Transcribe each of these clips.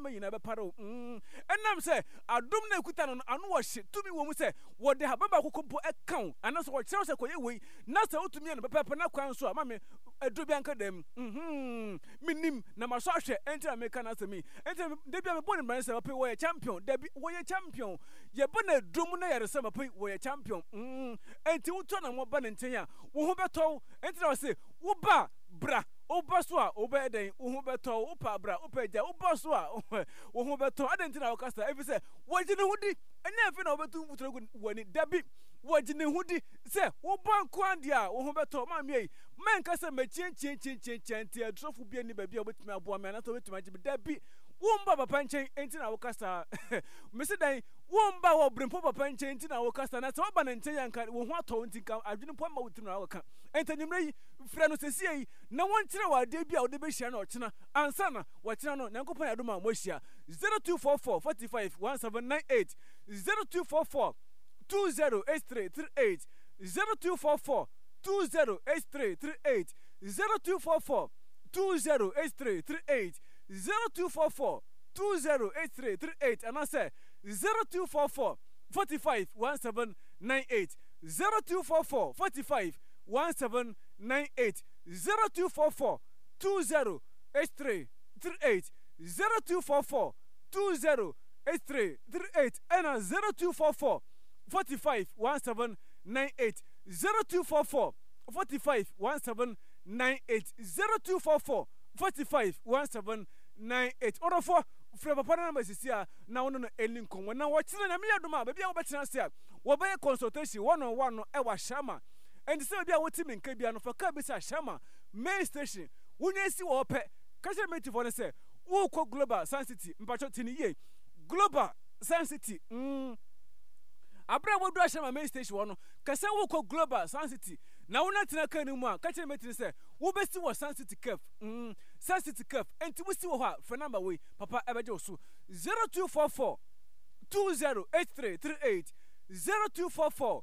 ma yina be paro enam se adom na ekuta no anu wo hye tumi wo mu se wo de hababa kokompo account anaso wo kire se koye wei na se otumi no pepe na kwan so ma me edo bi anka dem minim na maso ahwe enti America na se mi enti de bia me boni man se papi wo ye champion de bi wo ye champion ye bona dum na yare se papi wo ye champion enti wo to na mo ba ne nten a wo ho beto enti na wo se wo ba bra oba so a oba eden wo ho beto wo pa bra wo pa ja oba so a wo ho beto adenti na wo kasa efi se wo gine hudi enya efi na wo betu mfutrogu wani dabi wo gine hudi se wo ban kwandi a wo ho beto ma me yi man kasa me chen ti adrofo bia ni ba bia obetumi abo me na to betumi agibe dabi wo mba papa nchen enti na wo kasa me se dan wo mba wo brempo papa nchen enti na wo kasa na se wo ba na nchen yanka wo ho ato enti ka adwene po ma wotinu na wo ka enti nimre yi fra no sesi yi na won kire wa de bia wo de be hia na ochina ansa na wo kire no nankopon ya do ma mo hia 0244 45 1798 0244 208338 0244 208338 0244 208338 0244 208338 and I say 0244 45 1798 0244 45 1798 0244 208338 0244 208338 and 0244 45 1798 0244 45 1798 0244 45 1798 order for from papa na masisi a na wono no elinko na wo kire na me yadoma ba bia wo betena se a wo be consultation one on one no e wa shama and se bia wo timi nka bia no fa ka bi sa shama main station wonya si wo pe ka se meti for ne se wo ko global sun city mpacho tini ye global sun city abra wo do ashama main station wono kase wo ko global sun city na wona tena kan mu a ka kire meti se wo be si wo sun city caf sun city caf enti wo si wo ha for number we papa ebeje wo so 0244 208338 0244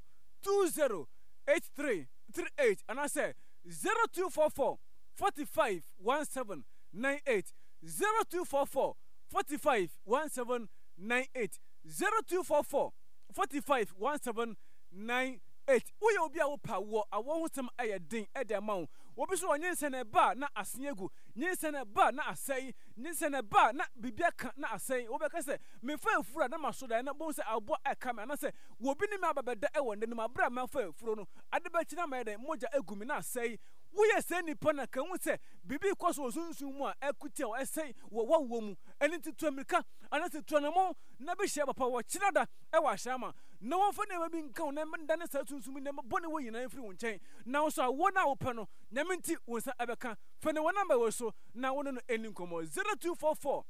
208338 and I say 0244 45 1798 0244 45 1798 0244 45 1798 we obi a wo pa wo awo hotem ayedin e de ma wo bi so onyense na ba na asenyegu nyense na ba na asai nyense na ba na bibia ka na asai wo be ka se me fa afura na maso da na bon se abo aka me na se wo bi ni me ababeda e wonde ni ma bra ma fa afuro no ade ba chi na ma yeden moja egumi na asai wo ye se ni pa na kan wo se bibi kwaso sunsun mu a ekuti o esai wo wo mu eni titu amerika anase tu na mo na be hia papa wo chinada e wa shama na wo fa na ma bi nkan na mda na sa sunsun na bone wo yina mfiri wo nchen na wo so wo na wo pa no nyamenti wo sa abeka fa na wo number wo so na wo no eni nkomo 0244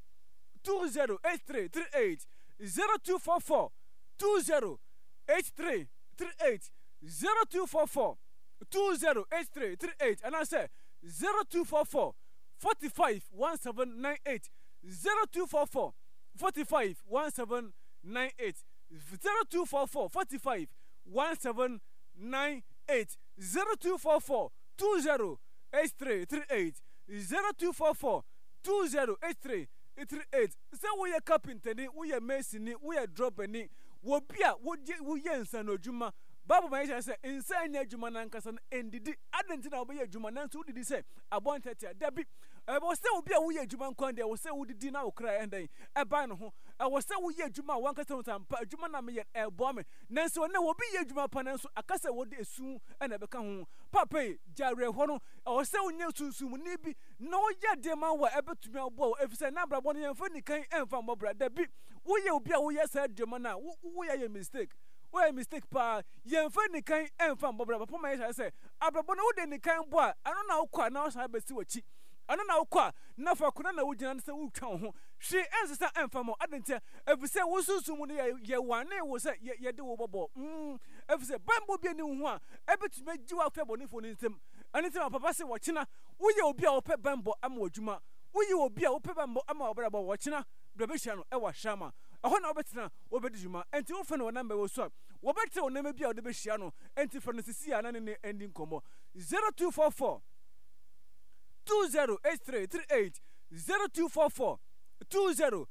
208338 0244 208338 0244 208338 and I say 0244 45 1798 0244 45 1798 0244 45 1798 0244 208338 0244 208338 say we are carpenter ni we are mason ni we are dropper ni wo bia wo ye nsa no dwuma Babu Maisha say insane adwuma na nkasa endidi adenti na obe adwuma na nso udidi say abontete dabi wo say obi a wo ye adwuma nkwan de wo say udidi na okra endan e ban no ho wo say wo ye adwuma wan kasa ntampa adwuma na me ye ebo me na nso na wo bi ye adwuma pa na nso akasa wo de esu na be ka ho papa jare ho no wo say wo nya sunsum ni bi na wo ye de ma wo ebetumi abo efise na brabo no ye mfa nikan emfa mbobra dabi wo ye obi a wo ye say adwuma na wo ye mistake why mistake pa yemfa nikan emfa mbobra papa Maisha say abrabo na wo de nikan bo a ano na wo kwa na wo sa besi wachi ano na wo kwa na fa kuna na wo gina na say wo twa ho hwe ensesa emfa mo adente efise wo susum no ye wane wo say ye de wo bobo efise bambo bi ani ho a ebetuma giwa fa bonifo ni ntem anitem papa say wo kina wo ye obi a wo pe bambo ama adwuma wo ye obi a wo pe bambo ama obrabo wo kina brabehia no e wa shama ho na obetena obedijuma enti wo fe no number wo so wo bete wo na bia wo de behia no enti fe no sisi ya na ne ending komo 0244 208338 0244 20